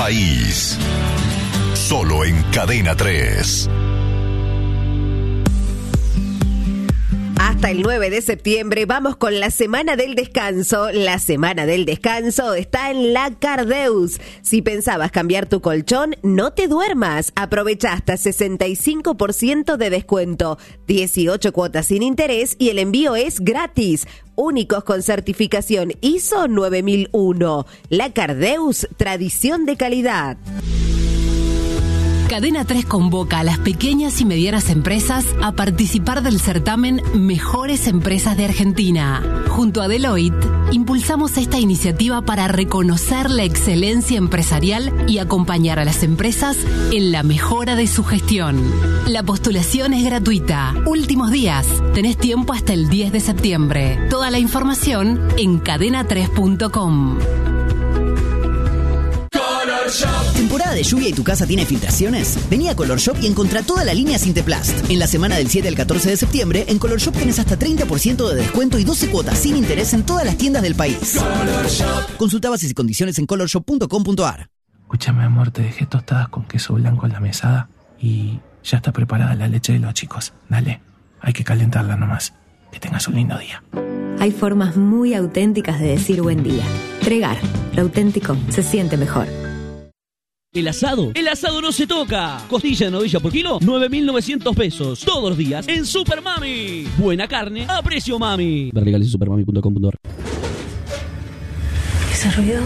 país. Solo en Cadena 3. Hasta el 9 de septiembre vamos con la Semana del Descanso. La Semana del Descanso está en La Cardeus. Si pensabas cambiar tu colchón, no te duermas. Aprovecha hasta 65% de descuento, 18 cuotas sin interés y el envío es gratis. Únicos con certificación ISO 9001. La Cardeus, tradición de calidad. Cadena 3 convoca a las pequeñas y medianas empresas a participar del certamen Mejores Empresas de Argentina. Junto a Deloitte, impulsamos esta iniciativa para reconocer la excelencia empresarial y acompañar a las empresas en la mejora de su gestión. La postulación es gratuita. Últimos días. Tenés tiempo hasta el 10 de septiembre. Toda la información en cadena3.com. ¿Temporada de lluvia y tu casa tiene filtraciones? Vení a Color Shop y encontrá toda la línea Sinteplast. En la semana del 7 al 14 de septiembre, en Color Shop tenés hasta 30% de descuento y 12 cuotas sin interés en todas las tiendas del país. Color Shop. Consulta bases y condiciones en colorshop.com.ar. Escúchame, amor, te dejé tostadas con queso blanco en la mesada y ya está preparada la leche de los chicos. Dale, hay que calentarla nomás. Que tengas un lindo día. Hay formas muy auténticas de decir buen día. Tregar, lo auténtico se siente mejor. El asado no se toca. Costilla de novilla por kilo, 9.900 pesos. Todos los días en Super Mami. Buena carne a precio mami. Ver legales en supermami.com.ar. ¿Ese ruido?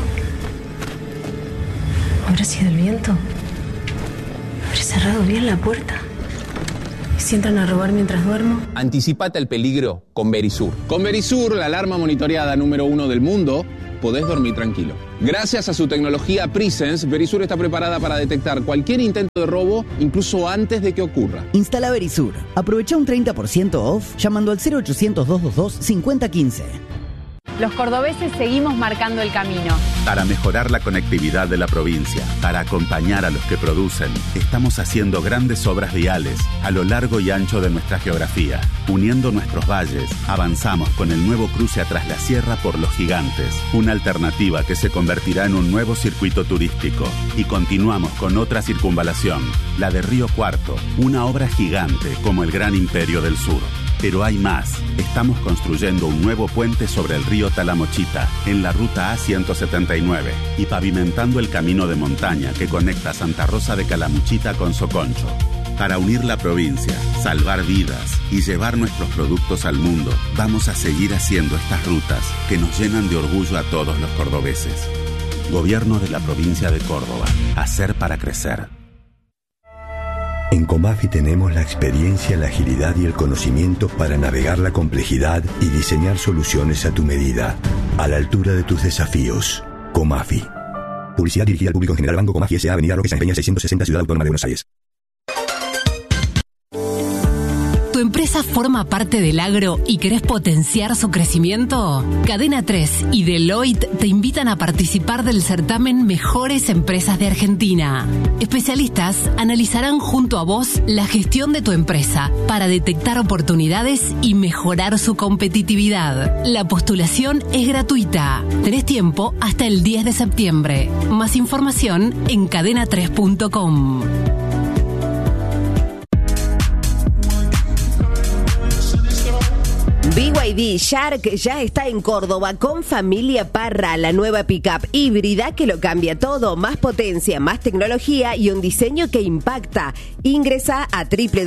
¿Habrá sido el viento? ¿Habré cerrado bien la puerta? ¿Y si entran a robar mientras duermo? Anticipate al peligro con Verisur. Con Verisur, la alarma monitoreada número 1 del mundo, podés dormir tranquilo. Gracias a su tecnología Presence, Verisur está preparada para detectar cualquier intento de robo, incluso antes de que ocurra. Instala Verisur. Aprovecha un 30% off llamando al 0800-222-5015. Los cordobeses seguimos marcando el camino. Para mejorar la conectividad de la provincia, para acompañar a los que producen, estamos haciendo grandes obras viales a lo largo y ancho de nuestra geografía. Uniendo nuestros valles, avanzamos con el nuevo cruce a Tras la Sierra por Los Gigantes, una alternativa que se convertirá en un nuevo circuito turístico. Y continuamos con otra circunvalación, la de Río Cuarto, una obra gigante como el Gran Imperio del Sur. Pero hay más. Estamos construyendo un nuevo puente sobre el río Talamochita, en la ruta A179, y pavimentando el camino de montaña que conecta Santa Rosa de Calamuchita con Soconcho. Para unir la provincia, salvar vidas y llevar nuestros productos al mundo, vamos a seguir haciendo estas rutas que nos llenan de orgullo a todos los cordobeses. Gobierno de la provincia de Córdoba. Hacer para crecer. En Comafi tenemos la experiencia, la agilidad y el conocimiento para navegar la complejidad y diseñar soluciones a tu medida, a la altura de tus desafíos. Comafi. Publicidad dirigida al público en general. Banco Comafi S.A. Avenida Roque San Peña 660, Ciudad Autónoma de Buenos Aires. ¿Tu empresa forma parte del agro y querés potenciar su crecimiento? Cadena 3 y Deloitte te invitan a participar del certamen Mejores Empresas de Argentina. Especialistas analizarán junto a vos la gestión de tu empresa para detectar oportunidades y mejorar su competitividad. La postulación es gratuita. Tenés tiempo hasta el 10 de septiembre. Más información en cadena3.com. BYD Shark ya está en Córdoba con Familia Parra, la nueva pickup híbrida que lo cambia todo, más potencia, más tecnología y un diseño que impacta. Ingresa a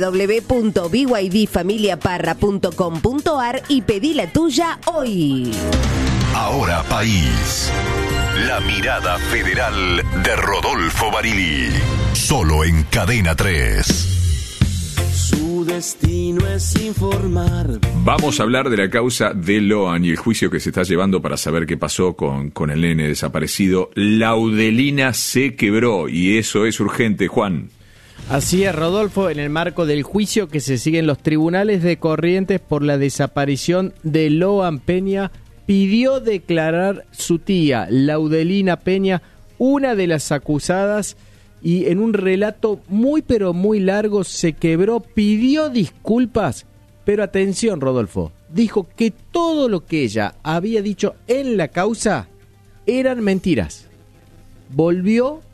www.bydfamiliaparra.com.ar y pedí la tuya hoy. Ahora país. La mirada federal de Rodolfo Barili. Solo en Cadena 3. Su destino es informar. Vamos a hablar de la causa de Loan y el juicio que se está llevando para saber qué pasó con el nene desaparecido. Laudelina se quebró y eso es urgente, Juan. Así es, Rodolfo, en el marco del juicio que se sigue en los tribunales de Corrientes por la desaparición de Loan Peña, pidió declarar su tía, Laudelina Peña, una de las acusadas, y en un relato muy pero muy largo se quebró, pidió disculpas, pero atención, Rodolfo, dijo que todo lo que ella había dicho en la causa eran mentiras. Volvió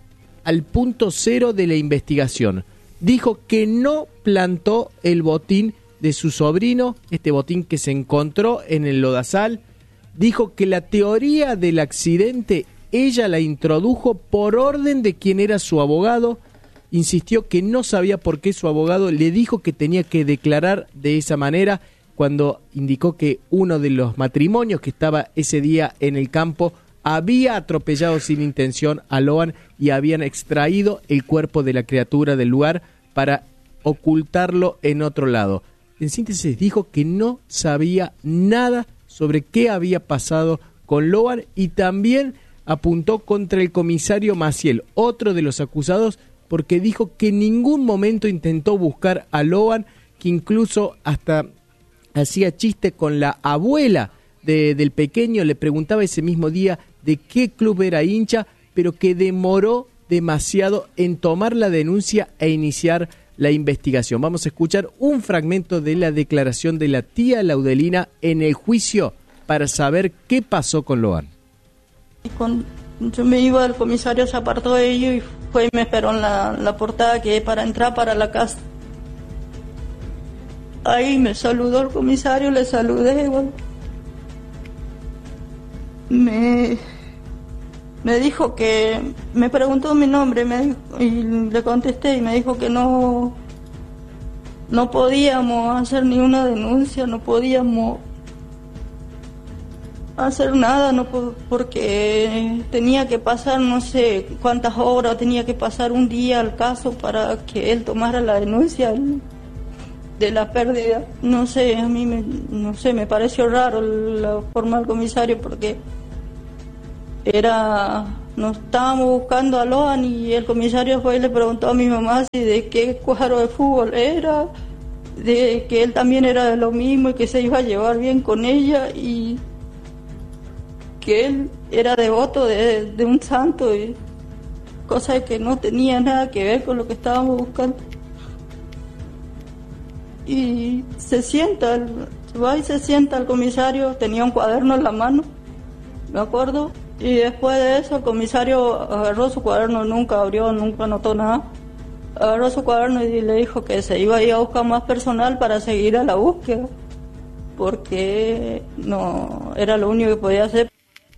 al punto cero de la investigación. Dijo que no plantó el botín de su sobrino, este botín que se encontró en el lodazal. Dijo que la teoría del accidente ella la introdujo por orden de quien era su abogado. Insistió que no sabía por qué su abogado le dijo que tenía que declarar de esa manera, cuando indicó que uno de los matrimonios que estaba ese día en el campo había atropellado sin intención a Loan y habían extraído el cuerpo de la criatura del lugar para ocultarlo en otro lado. En síntesis, dijo que no sabía nada sobre qué había pasado con Loan y también apuntó contra el comisario Maciel, otro de los acusados, porque dijo que en ningún momento intentó buscar a Loan, que incluso hasta hacía chiste con la abuela del pequeño, le preguntaba ese mismo día de qué club era hincha, pero que demoró demasiado en tomar la denuncia e iniciar la investigación. Vamos a escuchar un fragmento de la declaración de la tía Laudelina en el juicio para saber qué pasó con Loan. Cuando yo me iba, el comisario se apartó de ellos y fue y me esperó en la portada que para entrar para la casa. Ahí me saludó el comisario, le saludé, bueno. Me dijo que, me preguntó mi nombre y le contesté y me dijo que no podíamos hacer ni una denuncia, no podíamos hacer nada, porque tenía que pasar no sé cuántas horas, tenía que pasar un día al caso para que él tomara la denuncia de la pérdida. No sé, a mí me pareció raro la forma del comisario, porque nos estábamos buscando a Loan y el comisario fue y le preguntó a mi mamá si de qué cuadro de fútbol era, de que él también era de lo mismo y que se iba a llevar bien con ella y que él era devoto de un santo, y cosa que no tenía nada que ver con lo que estábamos buscando. Y se va y se sienta el comisario, tenía un cuaderno en la mano, me acuerdo, y después de eso el comisario agarró su cuaderno, nunca abrió, nunca anotó nada, agarró su cuaderno y le dijo que se iba a ir a buscar más personal para seguir a la búsqueda, porque no era lo único que podía hacer.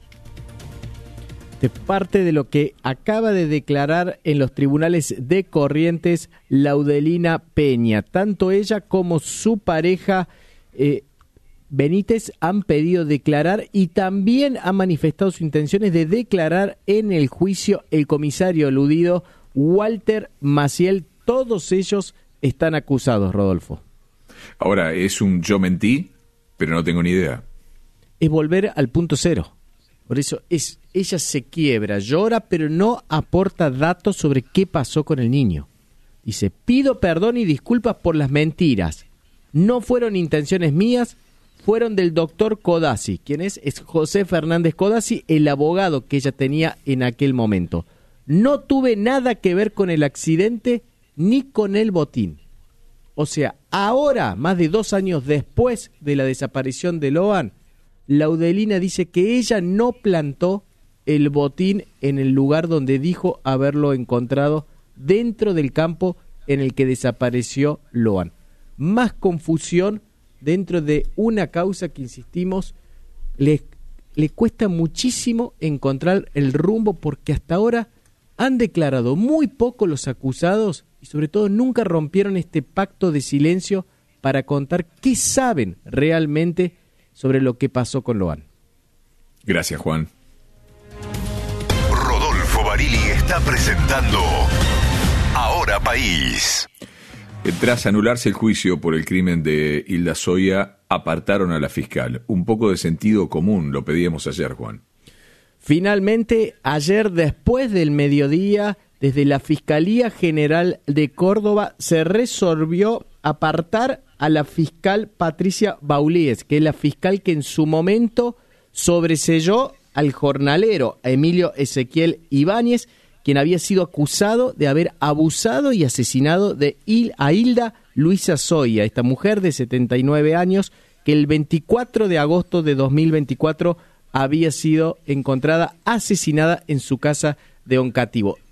De parte de lo que acaba de declarar en los tribunales de Corrientes Laudelina Peña. Tanto ella como su pareja Benítez han pedido declarar y también han manifestado sus intenciones de declarar en el juicio el comisario eludido Walter Maciel. Todos ellos están acusados, Rodolfo. Ahora, es un yo mentí, pero no tengo ni idea. Es volver al punto cero. Por eso ella se quiebra, llora, pero no aporta datos sobre qué pasó con el niño. Dice, pido perdón y disculpas por las mentiras. No fueron intenciones mías, fueron del doctor Codazzi. ¿Quién es? Es José Fernández Codazzi, el abogado que ella tenía en aquel momento. No tuve nada que ver con el accidente ni con el botín. O sea, ahora, más de 2 años después de la desaparición de Loan, Laudelina dice que ella no plantó el botín en el lugar donde dijo haberlo encontrado, dentro del campo en el que desapareció Loan. Más confusión dentro de una causa que, insistimos, le cuesta muchísimo encontrar el rumbo, porque hasta ahora han declarado muy poco los acusados y sobre todo nunca rompieron este pacto de silencio para contar qué saben realmente sobre lo que pasó con Loan. Gracias, Juan. Rodolfo Barili está presentando Ahora País. Tras anularse el juicio por el crimen de Hilda Soya, apartaron a la fiscal. Un poco de sentido común, lo pedíamos ayer, Juan. Finalmente, ayer después del mediodía, desde la Fiscalía General de Córdoba se resolvió apartar a la fiscal Patricia Baulíes, que es la fiscal que en su momento sobreseyó al jornalero Emilio Ezequiel Ibáñez, quien había sido acusado de haber abusado y asesinado a Hilda Luisa Soya, esta mujer de 79 años, que el 24 de agosto de 2024 había sido encontrada asesinada en su casa de Oncativo.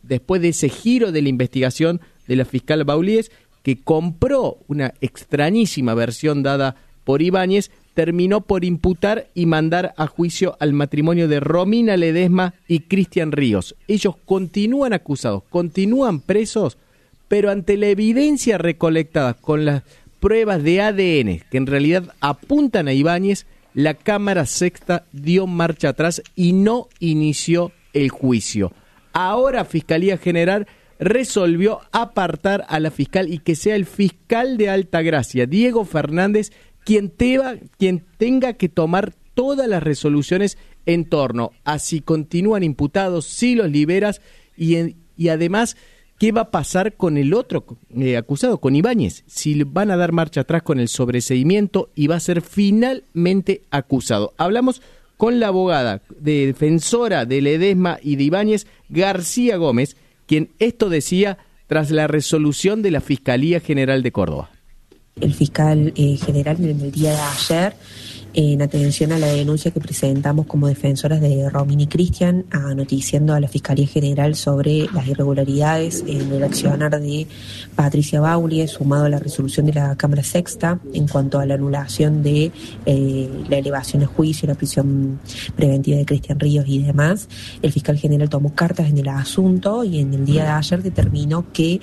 después de ese giro de la investigación de la fiscal Baulies, que compró una extrañísima versión dada por Ibáñez, terminó por imputar y mandar a juicio al matrimonio de Romina Ledesma y Cristian Ríos. Ellos continúan acusados, continúan presos, pero ante la evidencia recolectada con las pruebas de ADN que en realidad apuntan a Ibáñez, la Cámara Sexta dio marcha atrás y no inició el juicio. Ahora Fiscalía General resolvió apartar a la fiscal y que sea el fiscal de Altagracia, Diego Fernández, quien tenga que tomar todas las resoluciones en torno a si continúan imputados, si los liberas y además qué va a pasar con el otro acusado, con Ibáñez, si van a dar marcha atrás con el sobreseimiento y va a ser finalmente acusado. Hablamos con la abogada defensora de Ledesma y de Ibáñez, García Gómez, quien esto decía tras la resolución de la Fiscalía General de Córdoba. El fiscal general en el día de ayer, en atención a la denuncia que presentamos como defensoras de Romina y Cristian, noticiando a la Fiscalía General sobre las irregularidades en el accionar de Patricia Baulies, sumado a la resolución de la Cámara Sexta en cuanto a la anulación de la elevación a juicio, la prisión preventiva de Cristian Ríos y demás. El fiscal general tomó cartas en el asunto y en el día de ayer determinó que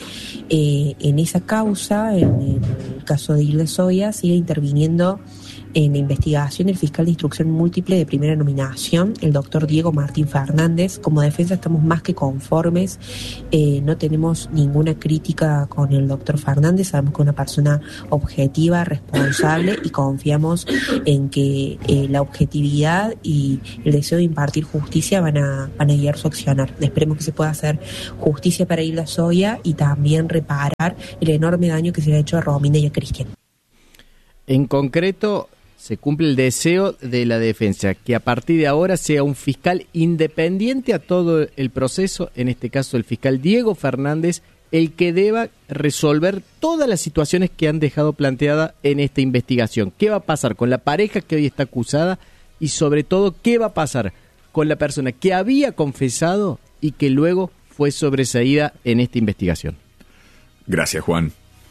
en esa causa, en el caso de Hilda Soya, sigue interviniendo en la investigación el fiscal de instrucción múltiple de primera nominación, el doctor Diego Martín Fernández. Como defensa estamos más que conformes, no tenemos ninguna crítica con el doctor Fernández, sabemos que es una persona objetiva, responsable y confiamos en que la objetividad y el deseo de impartir justicia van a guiar su accionar. Esperemos que se pueda hacer justicia para Hilda Soya y también reparar el enorme daño que se le ha hecho a Romina y a Cristian. En concreto, se cumple el deseo de la defensa, que a partir de ahora sea un fiscal independiente a todo el proceso, en este caso el fiscal Diego Fernández, el que deba resolver todas las situaciones que han dejado planteada en esta investigación. ¿Qué va a pasar con la pareja que hoy está acusada? Y sobre todo, ¿qué va a pasar con la persona que había confesado y que luego fue sobreseída en esta investigación? Gracias, Juan.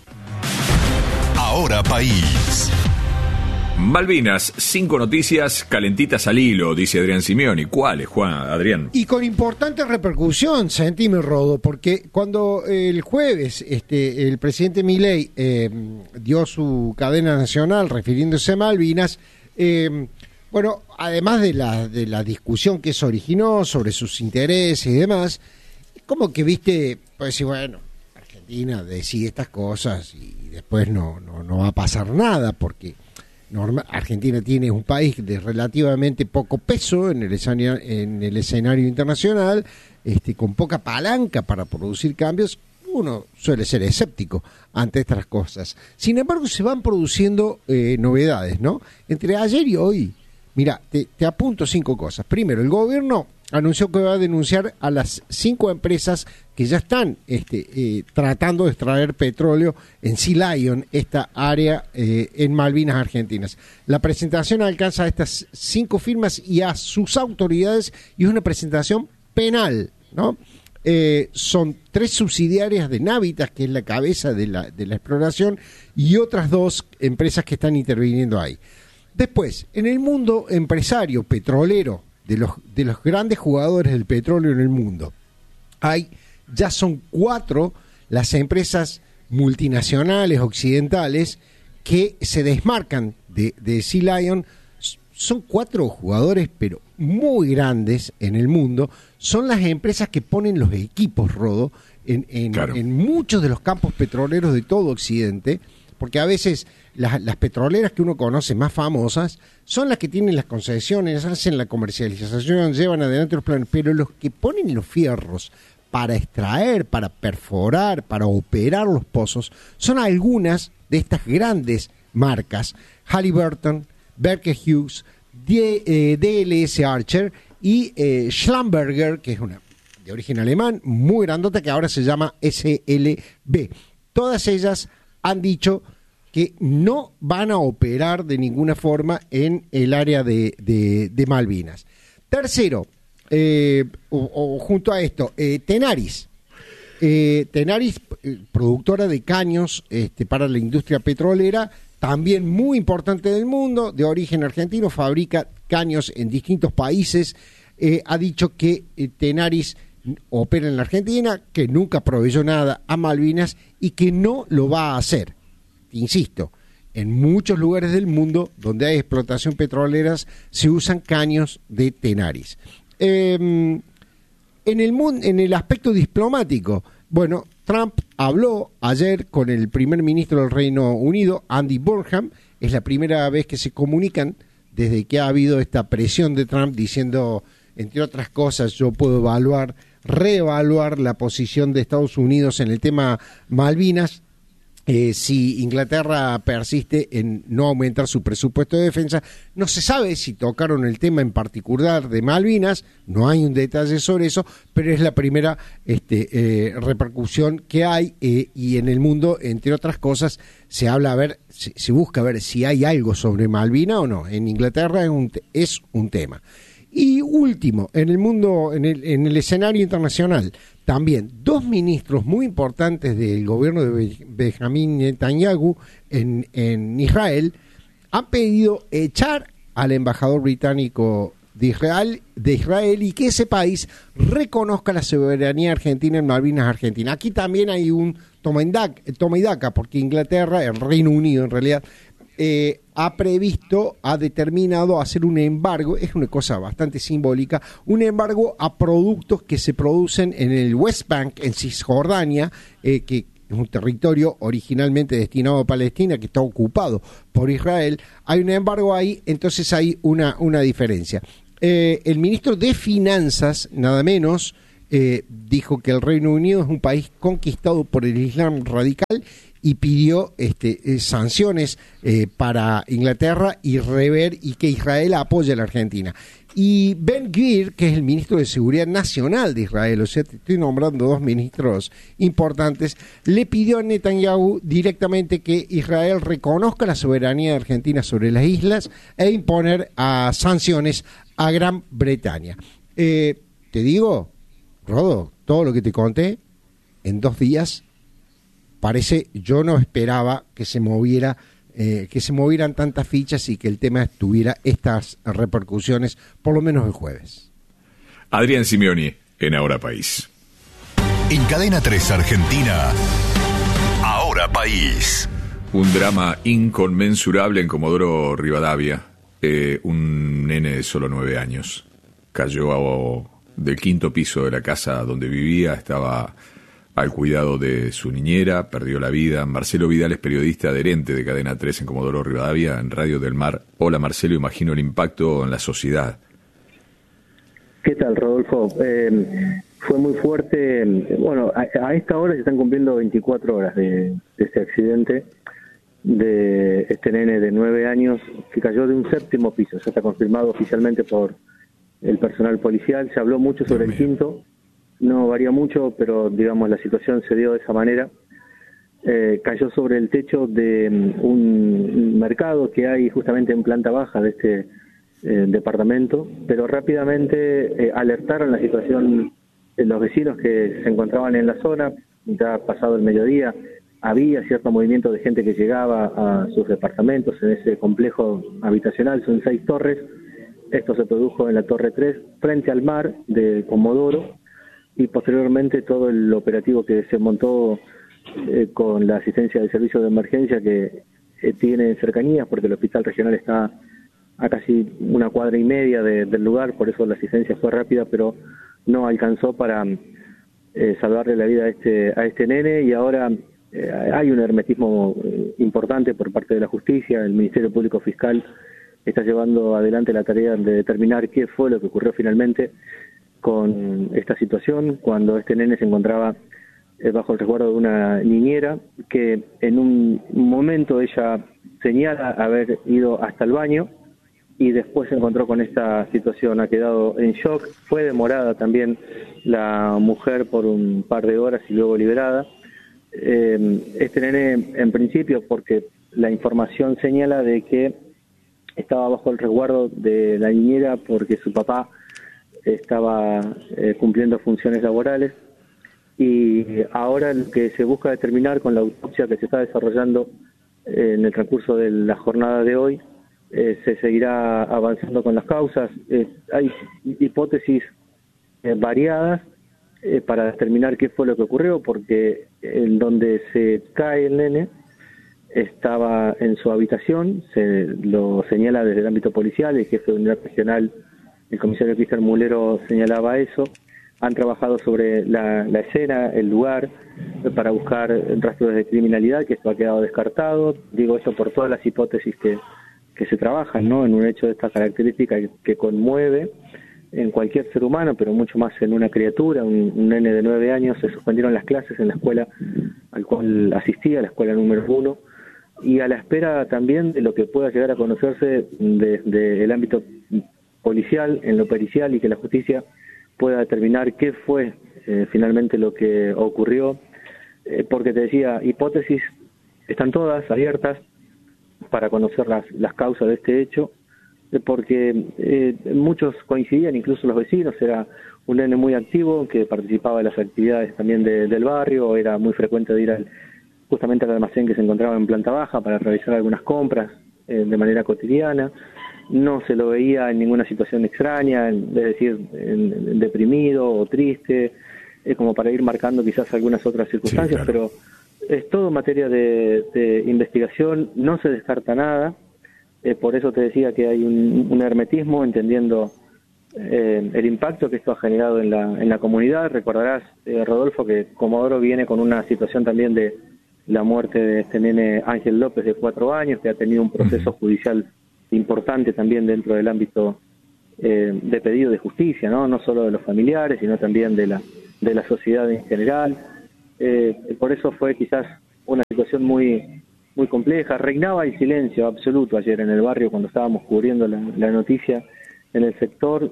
Ahora País. Malvinas, 5 noticias calentitas al hilo, dice Adrián Simeoni. ¿Cuáles, Juan? Adrián. Y con importante repercusión, sentime, Rodo, porque cuando el jueves el presidente Milei dio su cadena nacional refiriéndose a Malvinas, bueno, además de la discusión que eso originó sobre sus intereses y demás, como que viste, pues decir, bueno, Argentina decide estas cosas y después no va a pasar nada, porque Argentina tiene un país de relativamente poco peso en el escenario internacional, con poca palanca para producir cambios. Uno suele ser escéptico ante estas cosas. Sin embargo, se van produciendo novedades, ¿no? Entre ayer y hoy, mira, te apunto 5 cosas. Primero, el gobierno anunció que va a denunciar a las 5 empresas que ya están tratando de extraer petróleo en Sea Lion, esta área en Malvinas Argentinas. La presentación alcanza a estas 5 firmas y a sus autoridades y es una presentación penal, ¿no? Son 3 subsidiarias de Navitas, que es la cabeza de la exploración, y otras 2 empresas que están interviniendo ahí. Después, en el mundo empresario petrolero, de los grandes jugadores del petróleo en el mundo, ya son 4 las empresas multinacionales occidentales que se desmarcan de Sea Lion. Son 4 jugadores, pero muy grandes en el mundo. Son las empresas que ponen los equipos, Rodo, en muchos de los campos petroleros de todo Occidente, porque a veces las petroleras que uno conoce más famosas son las que tienen las concesiones, hacen la comercialización, llevan adelante los planes, pero los que ponen los fierros para extraer, para perforar, para operar los pozos, son algunas de estas grandes marcas: Halliburton, Baker Hughes, DLS Archer y Schlumberger, que es una de origen alemán, muy grandota, que ahora se llama SLB. Todas ellas han dicho que no van a operar de ninguna forma en el área de Malvinas. Tercero, junto a esto, Tenaris, Tenaris, productora de caños para la industria petrolera, también muy importante del mundo, de origen argentino, fabrica caños en distintos países, ha dicho que Tenaris opera en la Argentina, que nunca proveyó nada a Malvinas y que no lo va a hacer. Insisto, en muchos lugares del mundo donde hay explotación petroleras se usan caños de Tenaris. En el aspecto diplomático, bueno, Trump habló ayer con el primer ministro del Reino Unido, Andy Burnham. Es la primera vez que se comunican desde que ha habido esta presión de Trump diciendo, entre otras cosas, yo puedo reevaluar la posición de Estados Unidos en el tema Malvinas. Si Inglaterra persiste en no aumentar su presupuesto de defensa. No se sabe si tocaron el tema en particular de Malvinas, no hay un detalle sobre eso, pero es la primera repercusión que hay, y en el mundo, entre otras cosas, se busca ver si hay algo sobre Malvinas o no. En Inglaterra es un tema. Y último, en el mundo, en el escenario internacional, también dos ministros muy importantes del gobierno de Benjamín Netanyahu en Israel han pedido echar al embajador británico de Israel y que ese país reconozca la soberanía argentina en Malvinas Argentina. Aquí también hay un toma y daca, porque Inglaterra, el Reino Unido en realidad, ha determinado hacer un embargo, es una cosa bastante simbólica, un embargo a productos que se producen en el West Bank, en Cisjordania, que es un territorio originalmente destinado a Palestina, que está ocupado por Israel. Hay un embargo ahí, entonces hay una diferencia. El ministro de Finanzas, nada menos, dijo que el Reino Unido es un país conquistado por el Islam radical y pidió sanciones para Inglaterra y que Israel apoye a la Argentina. Y Ben-Gvir, que es el ministro de Seguridad Nacional de Israel, o sea, te estoy nombrando dos ministros importantes, le pidió a Netanyahu directamente que Israel reconozca la soberanía de Argentina sobre las islas e imponer sanciones a Gran Bretaña. Te digo, Rodo, todo lo que te conté en 2 días, yo no esperaba que se movieran tantas fichas y que el tema tuviera estas repercusiones, por lo menos el jueves. Adrián Simeoni, en Ahora País. En Cadena 3 Argentina, Ahora País. Un drama inconmensurable en Comodoro Rivadavia. Un nene de solo 9 años cayó del 5º piso de la casa donde vivía, estaba al cuidado de su niñera, perdió la vida. Marcelo Vidal es periodista adherente de Cadena 3 en Comodoro Rivadavia, en Radio del Mar. Hola Marcelo, imagino el impacto en la sociedad. ¿Qué tal, Rodolfo? Fue muy fuerte. Bueno, a esta hora se están cumpliendo 24 horas de este accidente de este nene de 9 años que cayó de un 7º piso. Ya está confirmado oficialmente por el personal policial. Se habló mucho sobre el 5º. No varía mucho, pero digamos la situación se dio de esa manera. Cayó sobre el techo de un mercado que hay justamente en planta baja de este departamento, pero rápidamente alertaron la situación de los vecinos que se encontraban en la zona. Ya pasado el mediodía había cierto movimiento de gente que llegaba a sus departamentos en ese complejo habitacional. Son 6 torres. Esto se produjo en la torre 3 frente al mar de Comodoro, y posteriormente todo el operativo que se montó con la asistencia del servicio de emergencia que tiene cercanías, porque el hospital regional está a casi 1,5 cuadras del lugar, por eso la asistencia fue rápida, pero no alcanzó para salvarle la vida a este nene. Y ahora hay un hermetismo importante por parte de la justicia. El Ministerio Público Fiscal está llevando adelante la tarea de determinar qué fue lo que ocurrió finalmente con esta situación, cuando este nene se encontraba bajo el resguardo de una niñera, que en un momento ella señala haber ido hasta el baño y después se encontró con esta situación. Ha quedado en shock. Fue demorada también la mujer por un par de horas y luego liberada. Este nene, en principio, porque la información señala de que estaba bajo el resguardo de la niñera porque su papá estaba cumpliendo funciones laborales. y ahora lo que se busca determinar con la autopsia que se está desarrollando en el transcurso de la jornada de hoy, se seguirá avanzando con las causas. Hay hipótesis variadas para determinar qué fue lo que ocurrió, porque en donde se cae el nene estaba en su habitación, se lo señala desde el ámbito policial, el jefe de unidad regional, el comisario Cristian Mulero, señalaba eso. Han trabajado sobre la escena, el lugar, para buscar rastros de criminalidad, que esto ha quedado descartado. Digo eso por todas las hipótesis que se trabajan, ¿no? En un hecho de esta característica que conmueve en cualquier ser humano, pero mucho más en una criatura, un nene de 9 años. Se suspendieron las clases en la escuela al cual asistía, la escuela número 1, y a la espera también de lo que pueda llegar a conocerse desde el ámbito policial, en lo pericial, y que la justicia pueda determinar qué fue finalmente lo que ocurrió, porque te decía, hipótesis están todas abiertas para conocer las causas de este hecho, porque muchos coincidían, incluso los vecinos. Era un nene muy activo que participaba de las actividades también del barrio, era muy frecuente de ir justamente al almacén que se encontraba en planta baja para realizar algunas compras de manera cotidiana. No se lo veía en ninguna situación extraña, es decir, deprimido o triste, como para ir marcando quizás algunas otras circunstancias, sí, claro. Pero es todo materia de investigación, no se descarta nada. Por eso te decía que hay un hermetismo, entendiendo el impacto que esto ha generado en la comunidad. Recordarás, Rodolfo, que Comodoro viene con una situación también de la muerte de este nene Ángel López, de 4 años, que ha tenido un proceso judicial importante también dentro del ámbito de pedido de justicia, no solo de los familiares, sino también de la sociedad en general. Por eso fue quizás una situación muy muy compleja. Reinaba el silencio absoluto ayer en el barrio cuando estábamos cubriendo la noticia en el sector,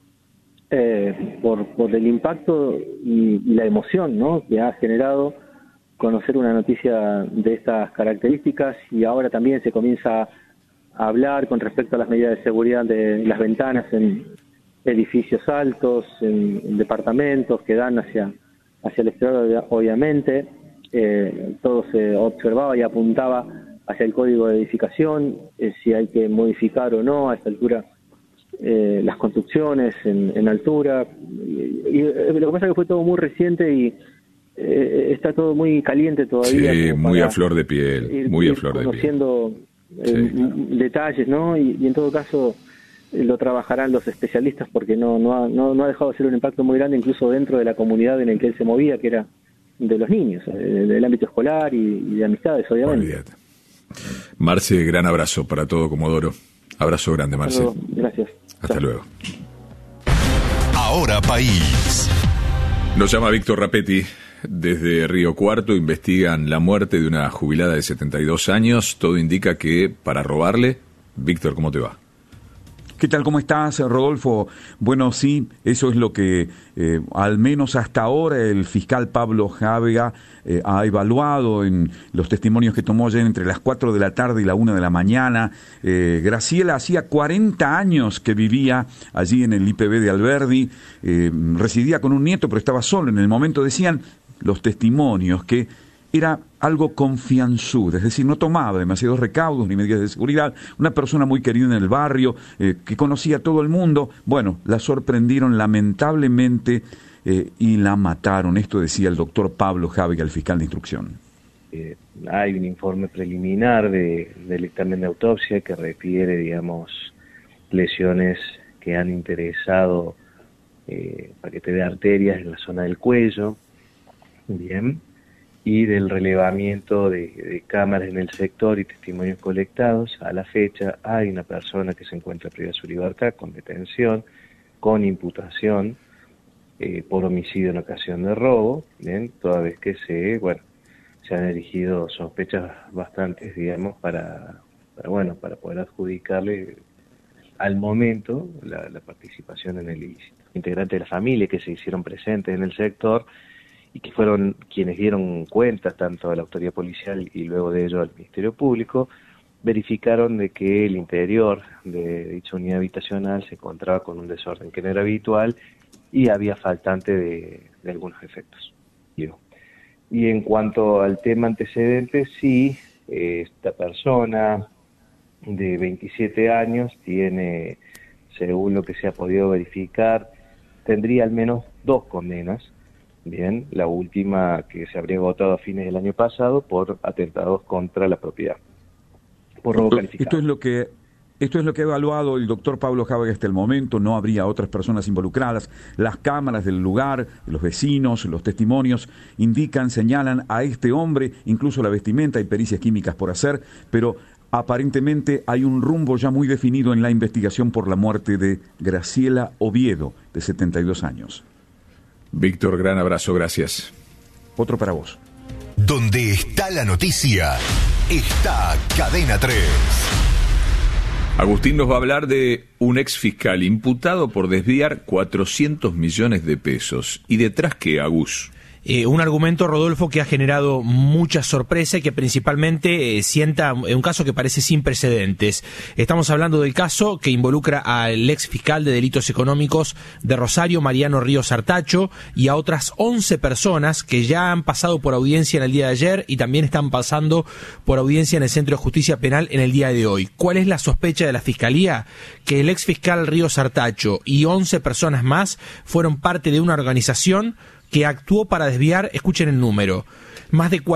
por el impacto y la emoción, ¿no?, que ha generado conocer una noticia de estas características. Y ahora también se comienza a hablar con respecto a las medidas de seguridad de las ventanas en edificios altos, en departamentos que dan hacia el exterior, obviamente. Todo se observaba y apuntaba hacia el código de edificación, si hay que modificar o no a esta altura las construcciones en altura. Y lo que pasa es que fue todo muy reciente y está todo muy caliente todavía. Sí, muy a flor de piel, muy a flor de piel. Conociendo detalles, ¿no? Y en todo caso lo trabajarán los especialistas, porque no ha dejado de ser un impacto muy grande, incluso dentro de la comunidad en el que él se movía, que era de los niños, del ámbito escolar y de amistades, obviamente. Olvídate. Marce, gran abrazo para todo Comodoro. Abrazo grande, Marce. Gracias. Hasta luego. Ahora País. Nos llama Víctor Rapetti desde Río Cuarto. Investigan la muerte de una jubilada de 72 años. Todo indica que para robarle. Víctor, ¿cómo te va? ¿Qué tal? ¿Cómo estás, Rodolfo? Bueno, sí, eso es lo que al menos hasta ahora el fiscal Pablo Jávega ha evaluado en los testimonios que tomó ayer entre las 4 de la tarde y la 1 de la mañana. Graciela hacía 40 años que vivía allí en el IPB de Alberdi, residía con un nieto, pero estaba solo. En el momento decían los testimonios que era algo confianzudo, es decir, no tomaba demasiados recaudos ni medidas de seguridad, una persona muy querida en el barrio, que conocía a todo el mundo. Bueno, la sorprendieron lamentablemente y la mataron. Esto decía el doctor Pablo Jávega, el fiscal de instrucción. Hay un informe preliminar del dictamen de autopsia que refiere, digamos, lesiones que han interesado paquete de arterias en la zona del cuello, bien, y del relevamiento de cámaras en el sector y testimonios colectados. A la fecha hay una persona que se encuentra privada de su libertad con detención, con imputación por homicidio en ocasión de robo, bien, toda vez que se han erigido sospechas bastantes, digamos, para poder adjudicarle al momento la participación en el ilícito. Integrantes de la familia que se hicieron presentes en el sector y que fueron quienes dieron cuenta tanto a la autoridad policial y luego de ello al Ministerio Público, verificaron de que el interior de dicha unidad habitacional se encontraba con un desorden que no era habitual y había faltante de algunos efectos. Y en cuanto al tema antecedentes, sí, esta persona de 27 años tiene, según lo que se ha podido verificar, tendría al menos 2 condenas. Bien, la última que se habría votado a fines del año pasado por atentados contra la propiedad, por robo calificado. Esto es lo que ha evaluado el doctor Pablo Jávega hasta el momento. No habría otras personas involucradas. Las cámaras del lugar, los vecinos, los testimonios señalan a este hombre, incluso la vestimenta y pericias químicas por hacer, pero aparentemente hay un rumbo ya muy definido en la investigación por la muerte de Graciela Oviedo, de 72 años. Víctor, gran abrazo, gracias. Otro para vos. Donde está la noticia, está Cadena 3. Agustín nos va a hablar de un ex fiscal imputado por desviar 400 millones de pesos. ¿Y detrás qué, Agus? Un argumento, Rodolfo, que ha generado mucha sorpresa y que principalmente sienta un caso que parece sin precedentes. Estamos hablando del caso que involucra al ex fiscal de delitos económicos de Rosario, Mariano Ríos Artacho, y a otras 11 personas que ya han pasado por audiencia en el día de ayer y también están pasando por audiencia en el Centro de Justicia Penal en el día de hoy. ¿Cuál es la sospecha de la Fiscalía? Que el ex fiscal Ríos Artacho y 11 personas más fueron parte de una organización que actuó para desviar, escuchen el número, más de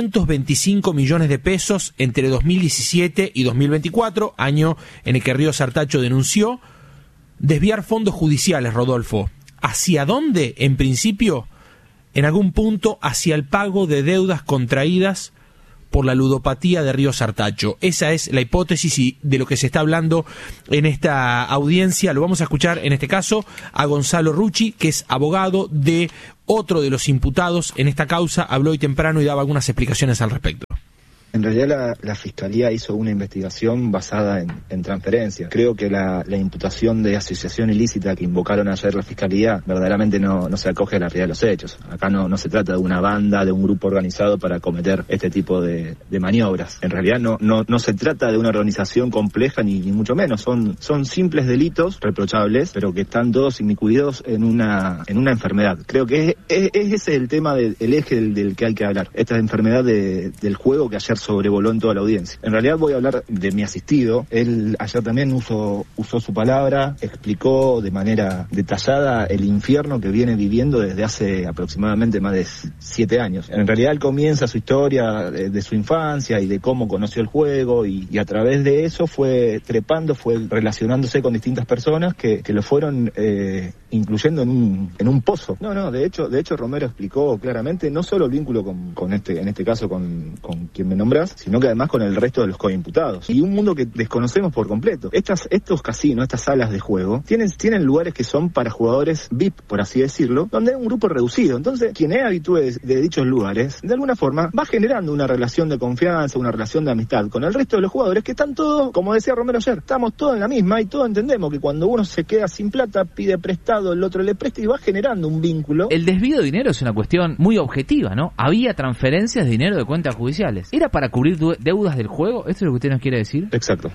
425 millones de pesos entre 2017 y 2024, año en el que Ríos Artacho denunció desviar fondos judiciales, Rodolfo. ¿Hacia dónde? En principio, en algún punto, hacia el pago de deudas contraídas por la ludopatía de Ríos Artacho. Esa es la hipótesis y de lo que se está hablando en esta audiencia. Lo vamos a escuchar en este caso a Gonzalo Rucci, que es abogado de otro de los imputados en esta causa. Habló hoy temprano y daba algunas explicaciones al respecto. En realidad la Fiscalía hizo una investigación basada en transferencias. Creo que la imputación de asociación ilícita que invocaron ayer la Fiscalía verdaderamente no se acoge a la realidad de los hechos. Acá no se trata de una banda, de un grupo organizado para cometer este tipo de maniobras. En realidad no se trata de una organización compleja ni mucho menos. Son simples delitos reprochables, pero que están todos inmiscuidos en una enfermedad. Creo que es ese el tema el eje del que hay que hablar. Esta enfermedad del juego que ayer sobrevoló en toda la audiencia. En realidad voy a hablar de mi asistido. Él ayer también usó su palabra, explicó de manera detallada el infierno que viene viviendo desde hace aproximadamente más de 7 años. En realidad él comienza su historia de su infancia y de cómo conoció el juego y a través de eso fue trepando, fue relacionándose con distintas personas que lo fueron incluyendo en un pozo. No, de hecho Romero explicó claramente no solo el vínculo con en este caso con quien me nombrás, sino que además con el resto de los coimputados. Y un mundo que desconocemos por completo. Estos casinos, estas salas de juego, tienen lugares que son para jugadores VIP, por así decirlo, donde hay un grupo reducido. Entonces, quien es habitué de dichos lugares, de alguna forma, va generando una relación de confianza, una relación de amistad con el resto de los jugadores que están todos, como decía Romero ayer, estamos todos en la misma y todos entendemos que cuando uno se queda sin plata, pide prestado, el otro le presta y va generando un vínculo. El desvío de dinero es una cuestión muy objetiva, ¿no? Había transferencias de dinero de cuentas judiciales. ¿Era para cubrir deudas del juego? ¿Esto es lo que usted nos quiere decir? Exacto.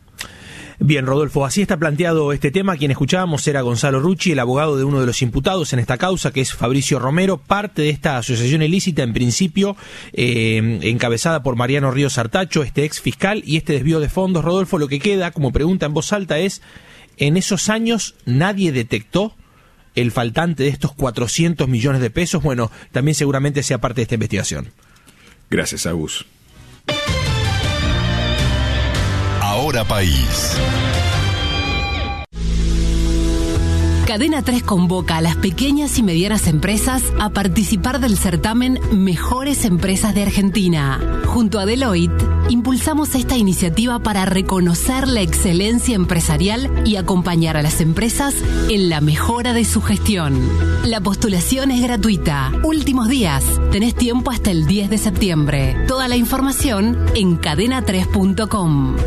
Bien, Rodolfo, así está planteado este tema. Quien escuchábamos era Gonzalo Rucci, el abogado de uno de los imputados en esta causa, que es Fabricio Romero, parte de esta asociación ilícita, en principio, encabezada por Mariano Ríos Artacho, este ex fiscal, y este desvío de fondos. Rodolfo, lo que queda, como pregunta en voz alta, es, ¿en esos años nadie detectó el faltante de estos 400 millones de pesos? Bueno, también seguramente sea parte de esta investigación. Gracias, Agus. Ahora País. Cadena 3 convoca a las pequeñas y medianas empresas a participar del certamen Mejores Empresas de Argentina. Junto a Deloitte, impulsamos esta iniciativa para reconocer la excelencia empresarial y acompañar a las empresas en la mejora de su gestión. La postulación es gratuita. Últimos días. Tenés tiempo hasta el 10 de septiembre. Toda la información en cadena3.com.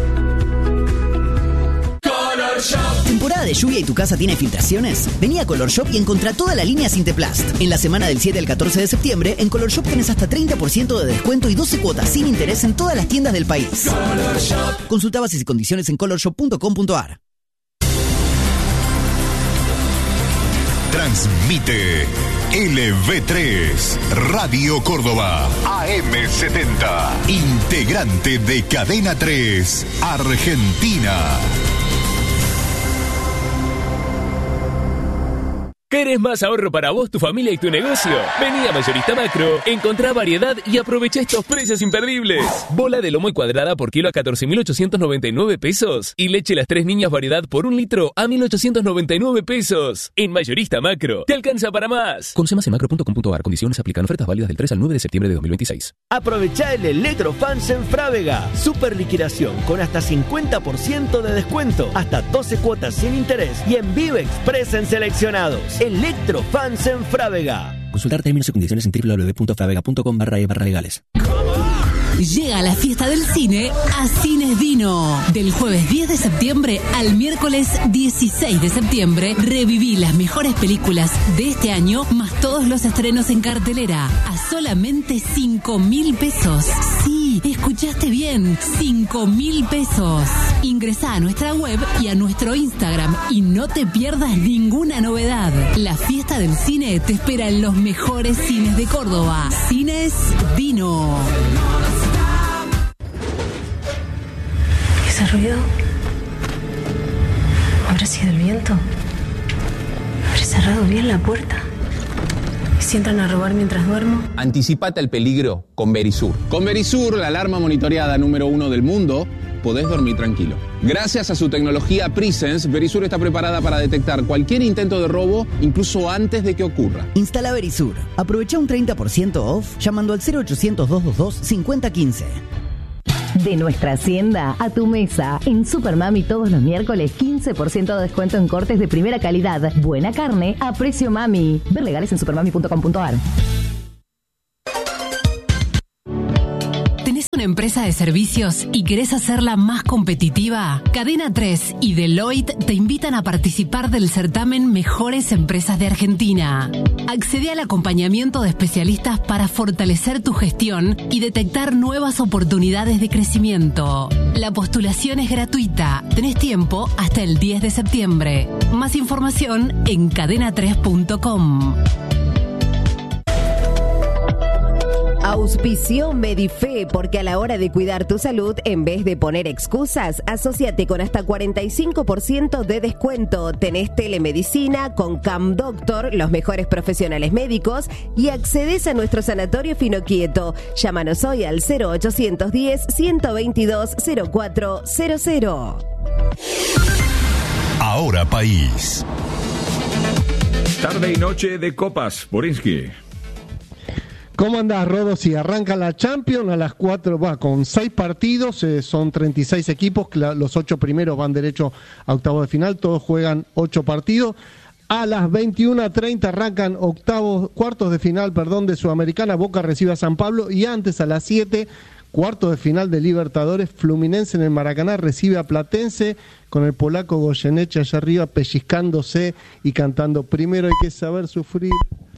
¿Temporada de lluvia y tu casa tiene filtraciones? Vení a Color Shop y encontrá toda la línea Sinteplast. En la semana del 7 al 14 de septiembre, en Color Shop tenés hasta 30% de descuento y 12 cuotas sin interés en todas las tiendas del país. Color Shop. Consulta bases y condiciones en colorshop.com.ar. Transmite LV3, Radio Córdoba, AM70, integrante de Cadena 3, Argentina. ¿Querés más ahorro para vos, tu familia y tu negocio? Vení a Mayorista Macro, encontrá variedad y aprovecha estos precios imperdibles. Bola de lomo y cuadrada por kilo a 14.899 pesos. Y leche Las Tres Niñas variedad por 1 litro a 1.899 pesos. En Mayorista Macro, te alcanza para más. Conoce más en macro.com.ar. Condiciones aplican. Ofertas válidas del 3 al 9 de septiembre de 2026. Aprovechá el Electrofans en Frávega. Super liquidación con hasta 50% de descuento. Hasta 12 cuotas sin interés. Y en Vive Express en seleccionados. Electrofans en Frávega. Consultar términos y condiciones en www.fravega.com/legales. Llega la fiesta del cine a Cines Dino. Del jueves 10 de septiembre al miércoles 16 de septiembre, reviví las mejores películas de este año, más todos los estrenos en cartelera, a solamente 5.000 pesos. Sí, escuchaste bien, 5.000 pesos. Ingresá a nuestra web y a nuestro Instagram y no te pierdas ninguna novedad. La fiesta del cine te espera en los mejores cines de Córdoba. Cines Dino. ¿Ese ruido? ¿Habrá sido el viento? ¿Habré cerrado bien la puerta? ¿Y si entran a robar mientras duermo? Anticipate al peligro con Verisur. Con Verisur, la alarma monitoreada número 1 del mundo, podés dormir tranquilo. Gracias a su tecnología Presence, Verisur está preparada para detectar cualquier intento de robo, incluso antes de que ocurra. Instala Verisur. Aprovecha un 30% off llamando al 0800-222-5015. De nuestra hacienda a tu mesa. En Supermami todos los miércoles 15% de descuento en cortes de primera calidad. Buena carne a precio mami. Ver legales en supermami.com.ar. ¿Tenés una empresa de servicios y querés hacerla más competitiva? Cadena 3 y Deloitte te invitan a participar del certamen Mejores Empresas de Argentina. Accede al acompañamiento de especialistas para fortalecer tu gestión y detectar nuevas oportunidades de crecimiento. La postulación es gratuita. Tenés tiempo hasta el 10 de septiembre. Más información en cadena3.com. Auspició Medife, porque a la hora de cuidar tu salud, en vez de poner excusas, asóciate con hasta 45% de descuento. Tenés telemedicina con CamDoctor, los mejores profesionales médicos, y accedes a nuestro sanatorio Finoquieto. Llámanos hoy al 0810-122-0400. Ahora País. Tarde y noche de copas, Borinsky. ¿Cómo andás, Rodo? Si arranca la Champions a las 4, con 6 partidos, son 36 equipos, los 8 primeros van derecho a octavos de final, todos juegan 8 partidos. A las 21:30 arrancan cuartos de final, de Sudamericana. Boca recibe a San Pablo, y antes a las 7, cuartos de final de Libertadores. Fluminense en el Maracaná recibe a Platense, con el polaco Goyeneche allá arriba pellizcándose y cantando "Primero hay que saber sufrir".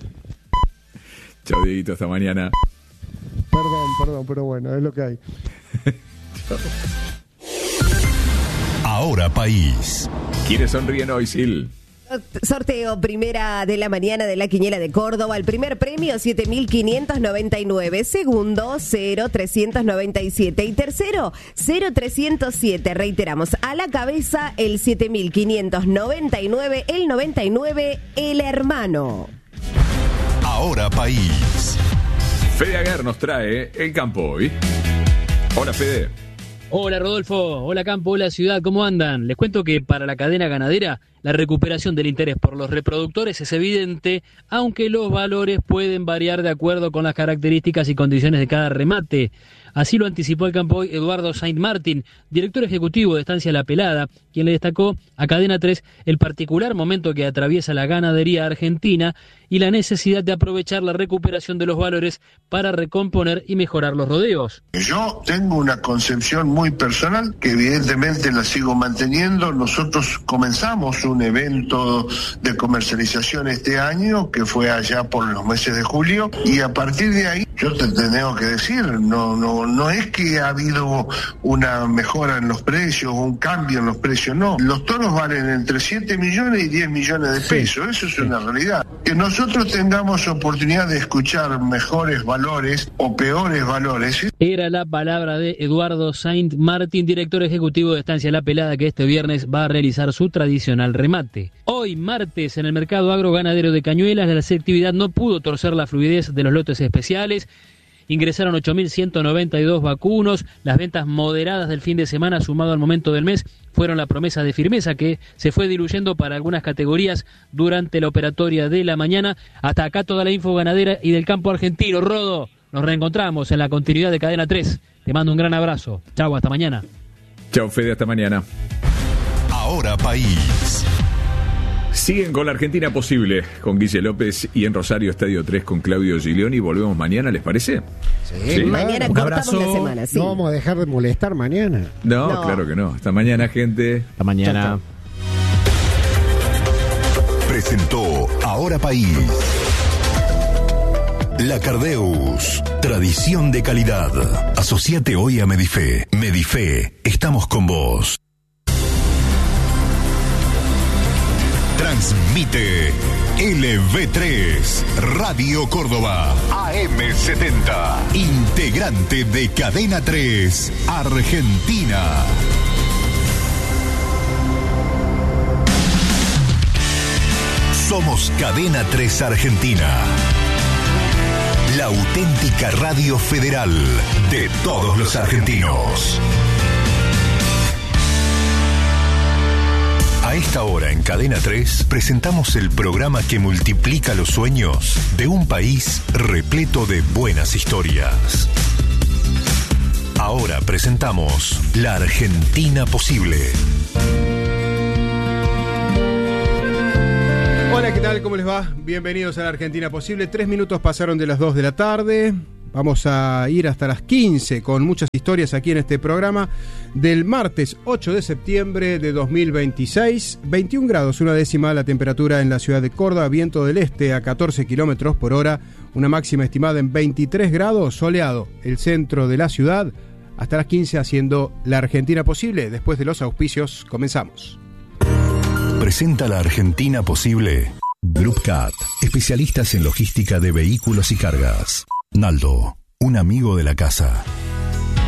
Chao, Dieguito, hasta mañana. Perdón, pero bueno, es lo que hay. Ahora País. ¿Quiénes sonríen hoy, Sil? Sorteo primera de la mañana de la Quiniela de Córdoba. El primer premio 7.599, segundo 0.397 y tercero 0.307. Reiteramos, a la cabeza el 7.599, el 99 el hermano. Ahora País. Fede Aguer nos trae el campo hoy. Hola, Fede. Hola, Rodolfo. Hola, campo. Hola, ciudad. ¿Cómo andan? Les cuento que para la cadena ganadera la recuperación del interés por los reproductores es evidente, aunque los valores pueden variar de acuerdo con las características y condiciones de cada remate. Así lo anticipó el campo hoy Eduardo Saint-Martin, director ejecutivo de Estancia La Pelada, quien le destacó a Cadena 3 el particular momento que atraviesa la ganadería argentina y la necesidad de aprovechar la recuperación de los valores para recomponer y mejorar los rodeos. Yo tengo una concepción muy personal que evidentemente la sigo manteniendo. Nosotros comenzamos un evento de comercialización este año que fue allá por los meses de julio, y a partir de ahí Yo te tengo que decir, no es que ha habido una mejora en los precios, un cambio en los precios, no. Los toros valen entre 7 millones y 10 millones de pesos, eso es una realidad. Que nosotros tengamos oportunidad de escuchar mejores valores o peores valores. Era la palabra de Eduardo Saint Martín, director ejecutivo de Estancia La Pelada, que este viernes va a realizar su tradicional remate. Hoy, martes, en el mercado agroganadero de Cañuelas, la selectividad no pudo torcer la fluidez de los lotes especiales. Ingresaron 8.192 vacunos. Las ventas moderadas del fin de semana, sumado al momento del mes, fueron la promesa de firmeza que se fue diluyendo para algunas categorías durante la operatoria de la mañana. Hasta acá toda la info ganadera y del campo argentino. Rodo, nos reencontramos en la continuidad de Cadena 3. Te mando un gran abrazo. Chau, hasta mañana. Chau, Fede, hasta mañana. Ahora País. Siguen con la Argentina Posible, con Guille López, y en Rosario Estadio 3 con Claudio Giglioni. Volvemos mañana, ¿les parece? Sí, mañana claro. cortamos la semana, sí. No vamos a dejar de molestar mañana. No, claro que no. Hasta mañana, gente. Hasta mañana. Presentó Ahora País. La Cardeus, tradición de calidad. Asociate hoy a Medife. Medife, estamos con vos. Transmite LV3, Radio Córdoba, AM70, integrante de Cadena 3, Argentina. Somos Cadena 3 Argentina, la auténtica radio federal de todos los argentinos. A esta hora en Cadena 3 presentamos el programa que multiplica los sueños de un país repleto de buenas historias. Ahora presentamos La Argentina Posible. Hola, ¿qué tal? ¿Cómo les va? Bienvenidos a La Argentina Posible. 3 minutos pasaron de las 2 de la tarde. Vamos a ir hasta las 15 con muchas historias aquí en este programa del martes 8 de septiembre de 2026. 21 grados, una décima la temperatura en la ciudad de Córdoba, viento del este a 14 kilómetros por hora, una máxima estimada en 23 grados, soleado el centro de la ciudad. Hasta las 15 haciendo La Argentina Posible. Después de los auspicios, comenzamos. Presenta La Argentina Posible. Group Cat, especialistas en logística de vehículos y cargas. Naldo, un amigo de la casa.